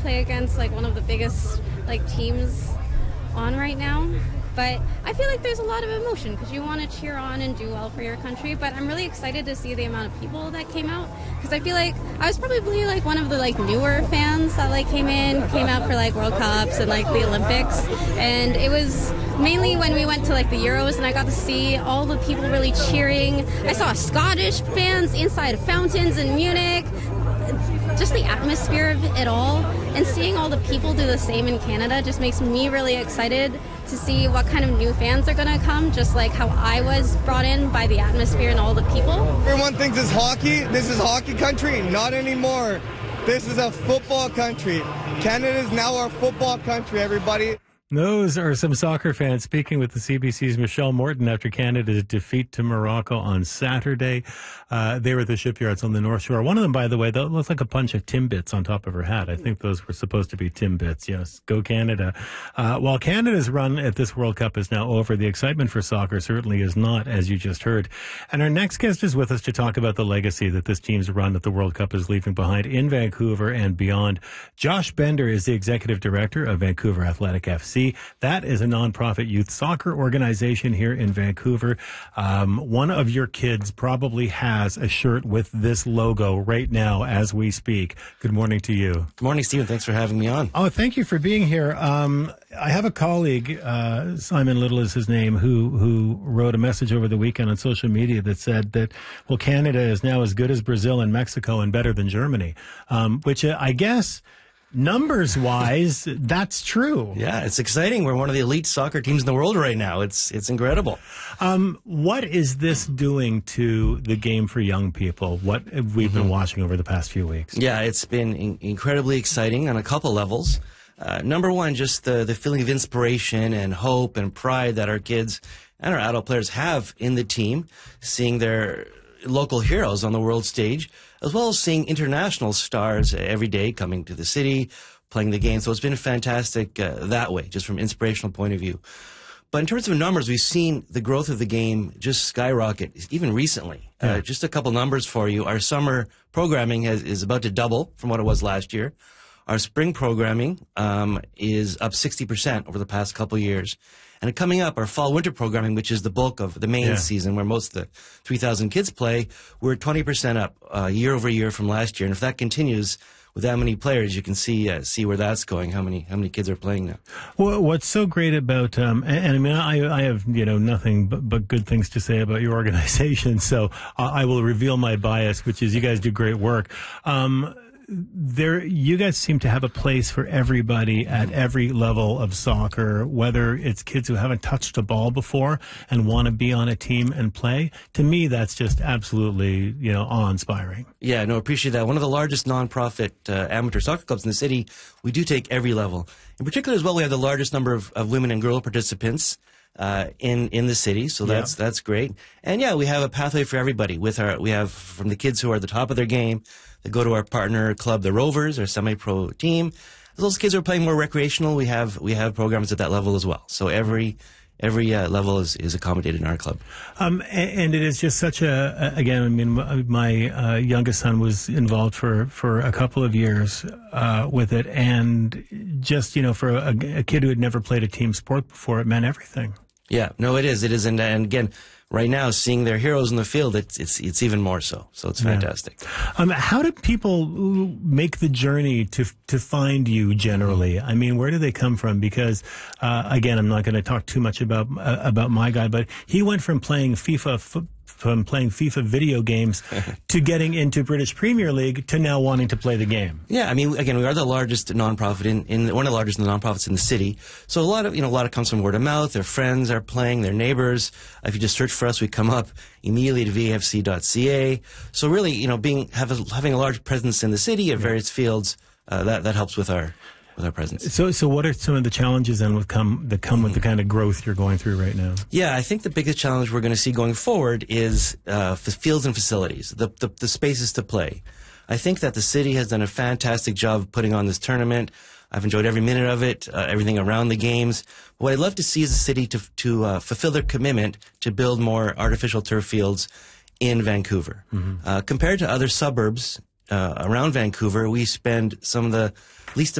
play against like one of the biggest like teams on right now. But I feel like there's a lot of emotion because you want to cheer on and do well for your country. But I'm really excited to see the amount of people that came out because I feel like I was probably like one of the like newer fans that like came out for like World Cups and like the Olympics. And it was mainly when we went to like the Euros and I got to see all the people really cheering. I saw Scottish fans inside fountains in Munich. Just the atmosphere of it all and seeing all the people do the same in Canada just makes me really excited to see what kind of new fans are going to come, just like how I was brought in by the atmosphere and all the people. Everyone thinks it's hockey. This is hockey country. Not anymore. This is a football country. Canada is now our football country, everybody. Those are some soccer fans speaking with the CBC's Michelle Morton after Canada's defeat to Morocco on Saturday. They were at the shipyards on the North Shore. One of them, by the way, that looks like a bunch of Timbits on top of her hat. I think those were supposed to be Timbits. Yes, go Canada. While Canada's run at this World Cup is now over, the excitement for soccer certainly is not, as you just heard. And our next guest is with us to talk about the legacy that this team's run at the World Cup is leaving behind in Vancouver and beyond. Josh Bender is the executive director of Vancouver Athletic FC. That is a nonprofit youth soccer organization here in Vancouver. One of your kids probably has a shirt with this logo right now as we speak. Good morning to you. Good morning, Stephen. Thanks for having me on. Oh, thank you for being here. I have a colleague, Simon Little is his name, who wrote a message over the weekend on social media that said that, well, Canada is now as good as Brazil and Mexico and better than Germany, which I guess numbers-wise, that's true. Yeah, it's exciting. We're one of the elite soccer teams in the world right now. It's incredible. What is this doing to the game for young people? What have we been watching over the past few weeks? Yeah, it's been incredibly exciting on a couple levels. Number one, just the feeling of inspiration and hope and pride that our kids and our adult players have in the team, seeing their local heroes on the world stage, as well as seeing international stars every day coming to the city, playing the game. So it's been fantastic that way, just from an inspirational point of view. But in terms of numbers, we've seen the growth of the game just skyrocket, even recently. Yeah. Just a couple numbers for you. Our summer programming is about to double from what it was last year. Our spring programming is up 60% over the past couple of years. And coming up, our fall-winter programming, which is the bulk of the main season, where most of the 3,000 kids play, we're 20% up year over year from last year. And if that continues with that many players, you can see where that's going. How many kids are playing now? Well, what's so great about and I mean, I have nothing but good things to say about your organization, so I will reveal my bias, which is you guys do great work. You guys seem to have a place for everybody at every level of soccer, whether it's kids who haven't touched a ball before and want to be on a team and play. To me, that's just absolutely, awe-inspiring. Yeah, no, appreciate that. One of the largest nonprofit amateur soccer clubs in the city. We do take every level. In particular as well, we have the largest number of women and girl participants in the city, so that's great. And yeah, we have a pathway for everybody. We have from the kids who are at the top of their game, they go to our partner club, the Rovers, our semi-pro team. As well as kids who are playing more recreational, we have programs at that level as well. So every level is accommodated in our club. And it is just such again, I mean, my youngest son was involved for a couple of years with it, and just, for a kid who had never played a team sport before, it meant everything. Yeah, no, it is. And again, right now, seeing their heroes in the field, it's even more so. So it's fantastic. How do people make the journey to find you generally? I mean, where do they come from? Because again, I'm not going to talk too much about my guy, but he went from playing FIFA video games to getting into British Premier League to now wanting to play the game. Yeah, I mean, again, we are the largest nonprofit in one of the largest nonprofits in the city. So a lot of comes from word of mouth. Their friends are playing, their neighbors. If you just search for us, we come up immediately at vafc.ca. So really, having a large presence in the city at various fields, that helps with our presence. So what are some of the challenges then that come with the kind of growth you're going through right now? Yeah, I think the biggest challenge we're going to see going forward is fields and facilities, the spaces to play. I think that the city has done a fantastic job of putting on this tournament. I've enjoyed every minute of it, everything around the games. What I'd love to see is the city to fulfill their commitment to build more artificial turf fields in Vancouver. Compared to other suburbs around Vancouver, we spend some of the least